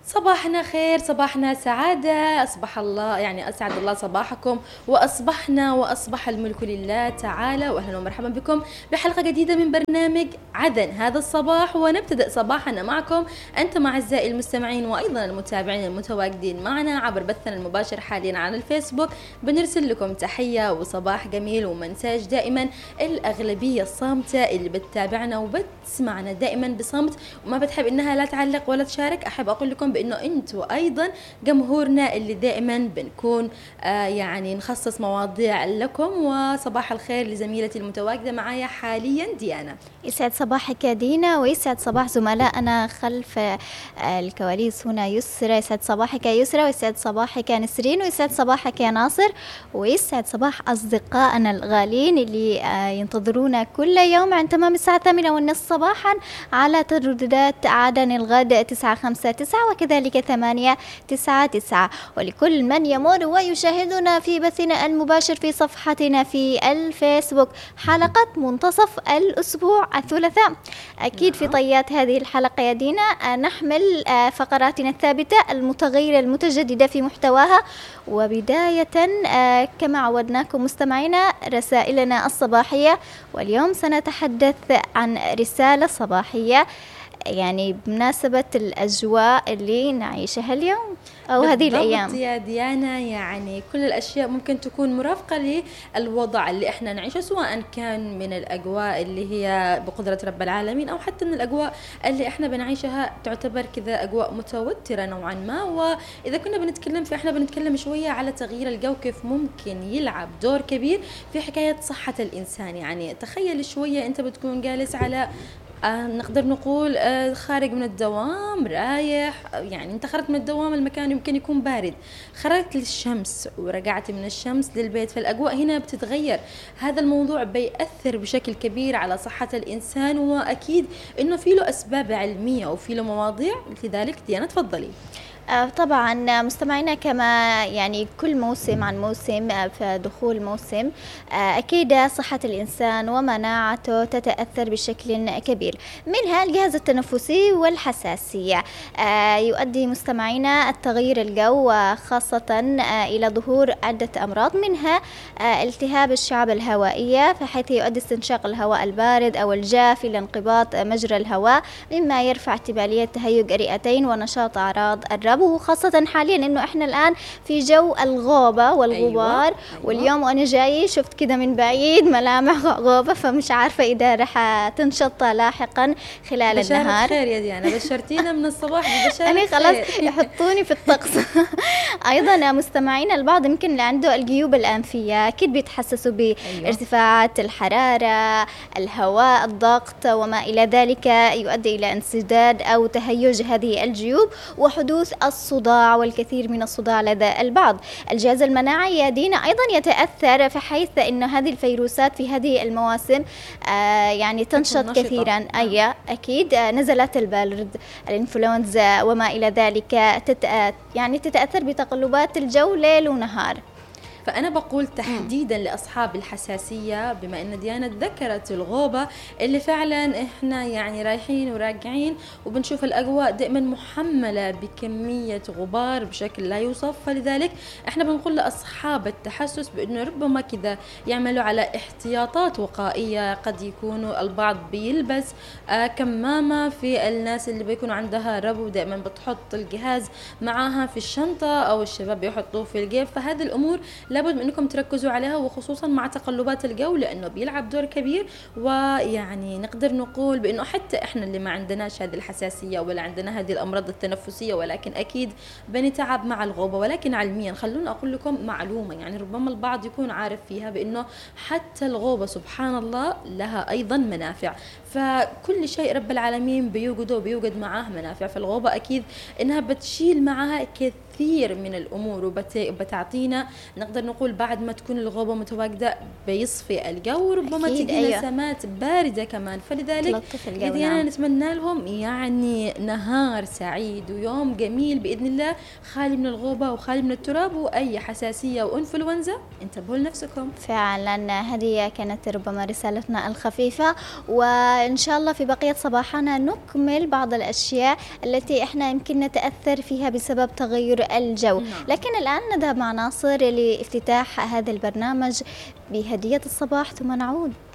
صباحنا خير، صباحنا سعادة، أصبح الله يعني أسعد الله صباحكم، وأصبحنا وأصبح الملك لله تعالى. وأهلا ومرحبا بكم بحلقة جديدة من برنامج عدن هذا الصباح، ونبتدأ صباحنا معكم أنتم أعزائي المستمعين وأيضا المتابعين المتواجدين معنا عبر بثنا المباشر حاليا على الفيسبوك. بنرسل لكم تحية وصباح جميل، ومنساج دائما الأغلبية الصامتة اللي بتتابعنا وبتسمعنا دائما بصمت وما بتحب إنها لا تعلق ولا تشارك. أحب أقول لكم بانه انتم ايضا جمهورنا اللي دائما بنكون يعني نخصص مواضيع لكم. وصباح الخير لزميلتي المتواجده معايا حاليا ديانا. يسعد صباحك يا دينا، ويسعد صباح زملائنا خلف الكواليس هنا. يسرى، يسعد صباحك يا يسرى، ويسعد صباحك يا نسرين، ويسعد صباحك يا ناصر، ويسعد صباح أصدقائنا الغالين اللي ينتظرونا كل يوم عند تمام الساعة 8:30 صباحا على ترددات عدن الغد 959 وكذلك 899. ولكل من يمر ويشاهدنا في بثنا المباشر في صفحتنا في الفيسبوك حلقة منتصف الأسبوع الثلاثاء. أكيد في طيات هذه الحلقة يا دينا نحمل فقراتنا الثابتة المتغيرة المتجددة في محتواها. وبداية كما عودناكم مستمعينا رسائلنا الصباحية، واليوم سنتحدث عن رسالة صباحية يعني بمناسبة الأجواء اللي نعيشها اليوم أو هذه الأيام يا ديانا. يعني كل الأشياء ممكن تكون مرافقة للوضع اللي إحنا نعيشه، سواء كان من الأجواء اللي هي بقدرة رب العالمين أو حتى من الأجواء اللي إحنا بنعيشها تعتبر كذا أجواء متوترة نوعا ما. وإذا كنا بنتكلم فإحنا بنتكلم شوية على تغيير الجو، كيف ممكن يلعب دور كبير في حكاية صحة الإنسان. يعني تخيل شوية أنت بتكون جالس على نقدر نقول خارج من الدوام رايح، يعني انت خرجت من الدوام المكان يمكن يكون بارد، خرجت للشمس ورجعت من الشمس للبيت، فالأجواء هنا بتتغير. هذا الموضوع بيأثر بشكل كبير على صحة الإنسان، وأكيد إنه في له أسباب علمية وفي له مواضيع. لذلك ديانا تفضلي. طبعا مستمعينا، كما يعني كل موسم عن موسم في دخول موسم أكيد صحة الإنسان ومناعته تتأثر بشكل كبير، منها الجهاز التنفسي والحساسية. يؤدي مستمعينا التغيير الجو خاصة إلى ظهور عدة أمراض، منها التهاب الشعب الهوائية، فحيث يؤدي استنشاق الهواء البارد أو الجاف إلى انقباض مجرى الهواء، مما يرفع احتمالية تهيج الرئتين ونشاط أعراض الربو، وخاصة حاليا إنه إحنا الآن في جو الغوبة والغبار. أيوة. واليوم وأنا جاي شفت كده من بعيد ملامح غوبة، فمش عارفة إذا رح تنشط لاحقا خلال النهار. خير يا ديانا، بشرتينا من الصباح ببشارة أنا خلاص يحطوني في الطقس. أيضا مستمعين البعض يمكن اللي عنده الجيوب الأنفية أكيد بيتحسسوا بارتفاعات الحرارة، الهواء، الضغط وما إلى ذلك، يؤدي إلى انسداد أو تهيج هذه الجيوب وحدوث الصداع والكثير من الصداع لدى البعض. الجهاز المناعي يا دينا أيضا يتأثر، فحيث أن هذه الفيروسات في هذه المواسم يعني تنشط كثيرا. أي أكيد نزلات البرد، الإنفلونزا وما إلى ذلك يعني تتأثر بتقلبات الجو ليل ونهار. فأنا بقول تحديدا لأصحاب الحساسية، بما أن ديانا ذكرت الغوبة اللي فعلا إحنا يعني رايحين وراجعين وبنشوف الأجواء دائما محملة بكمية غبار بشكل لا يوصف، فلذلك إحنا بنقول لأصحاب التحسس بأنه ربما كذا يعملوا على احتياطات وقائية. قد يكونوا البعض بيلبس كمامة، في الناس اللي بيكونوا عندها ربو دائما بتحط الجهاز معاها في الشنطة، أو الشباب بيحطوه في الجيب. فهذه الأمور لابد من انكم تركزوا عليها، وخصوصا مع تقلبات الجو، لانه بيلعب دور كبير. ويعني نقدر نقول بانه حتى احنا اللي ما عندناش هذه الحساسيه ولا عندنا هذه الامراض التنفسيه، ولكن اكيد بنتعب مع الغوبه. ولكن علميا خلونا اقول لكم معلومه، يعني ربما البعض يكون عارف فيها، بانه حتى الغوبه سبحان الله لها ايضا منافع. فكل شيء رب العالمين بيوجده وبيوجد معاه منافع. فالغوبه اكيد انها بتشيل معها كثير من الامور وبتعطينا، نقدر نقول بعد ما تكون الغوبة متواجدة بيصفي الجو، ربما تجي نسمات باردة كمان. فلذلك أنا نتمنى لهم يعني نهار سعيد ويوم جميل بإذن الله، خالي من الغوبة وخالي من التراب وأي حساسية وإنفلونزا. انتبهوا لنفسكم. فعلا هذه كانت ربما رسالتنا الخفيفة. و وإن شاء الله في بقية صباحنا نكمل بعض الأشياء التي إحنا يمكن نتأثر فيها بسبب تغير الجو. لكن الآن نذهب مع ناصر لافتتاح هذا البرنامج بهدية الصباح ثم نعود.